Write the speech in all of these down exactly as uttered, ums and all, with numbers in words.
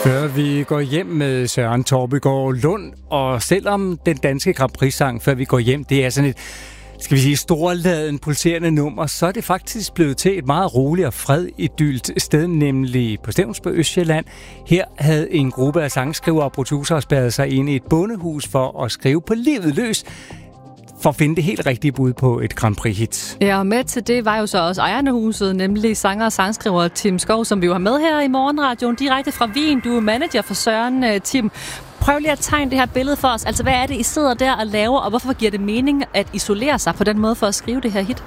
Før vi går hjem med Søren Torpegaard Lund, og selvom den danske Grand Prix-sang Før vi går hjem, det er sådan et, skal vi sige, storladen, pulserende nummer, så er det faktisk blevet til et meget roligt og fred-idyllt sted, nemlig på Stevns på Østsjælland. Her havde en gruppe af sangskrivere og producerer spærret sig inde i et bondehus for at skrive på livet løs, for at finde det helt rigtige bud på et Grand Prix-hit. Ja, og med til det var jo så også ejerne huset, nemlig sanger og sangskriver Tim Skov, som vi jo har med her i Morgenradioen, direkte fra Wien. Du er manager for Søren, Tim. Prøv lige at tegne det her billede for os. Altså, hvad er det, I sidder der og laver, og hvorfor giver det mening at isolere sig på den måde for at skrive det her hit?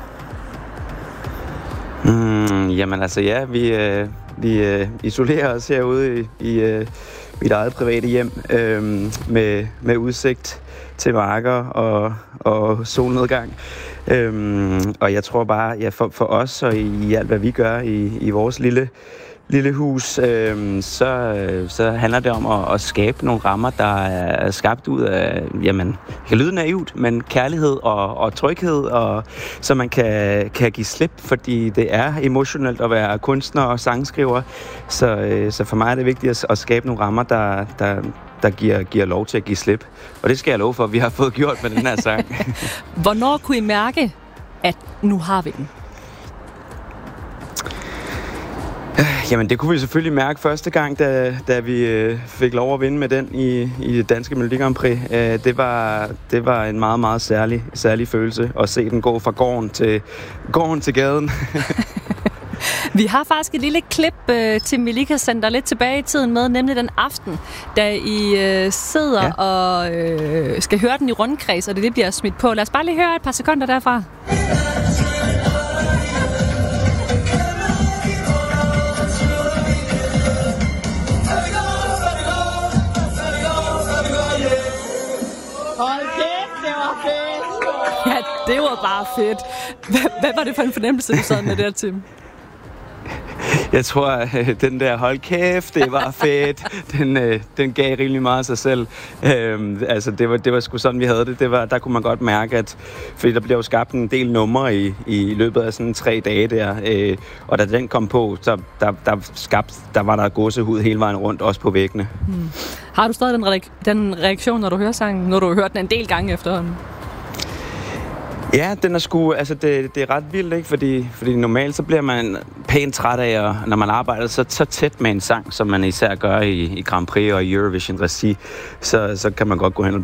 Mm, jamen altså, ja, vi, øh, vi øh, isolerer os herude i, i øh, mit eget private hjem øh, med, med udsigt til marker og, og solnedgang. Øhm, og jeg tror bare, ja, for, for os og i, i alt, hvad vi gør i, i vores lille, lille hus, øhm, så, så handler det om at, at skabe nogle rammer, der er skabt ud af, jamen, det kan lyde naivt, men kærlighed og, og tryghed, og, så man kan, kan give slip, fordi det er emotionelt at være kunstner og sangskriver. Så, øh, så for mig er det vigtigt at, at skabe nogle rammer, der, der der giver, giver lov til at give slip. Og det skal jeg love for, at vi har fået gjort med den her sang. Hvornår kunne I mærke, at nu har vi den? Jamen, det kunne vi selvfølgelig mærke første gang, da, da vi øh, fik lov at vinde med den i, i det danske Melodi Grand Prix. Øh, det, var, det var en meget, meget særlig, særlig følelse at se den gå fra gården til, gården til gaden. Vi har faktisk et lille klip, øh, Tim, vi lige kan sende dig lidt tilbage i tiden med, nemlig den aften, da I øh, sidder ja. og øh, skal høre den i rundkreds, og det, det bliver smidt på. Lad os bare lige høre et par sekunder derfra. Ja, det var bare fedt. Hvad, hvad var det for en fornemmelse, du sad med der, Tim? Jeg tror, at den der hold kæft, det var fedt. Den, øh, den gav rimelig meget af sig selv. Øhm, altså, det var, det var sgu sådan, vi havde det. det var, der kunne man godt mærke, at fordi der blev jo skabt en del numre i, i løbet af sådan tre dage der. Øh, og da den kom på, så der, der, skabt, der var der gåsehud hele vejen rundt, også på væggene. Hmm. Har du stadig den, reak- den reaktion, når du hører sangen, når du har hørt den en del gange efterhånden? Ja, den er sgu, altså det, det er ret vildt, ikke? Fordi, fordi normalt så bliver man pænt træt af, når man arbejder så, så tæt med en sang, som man især gør i, i Grand Prix og Eurovision regi, så, så kan man godt gå hen og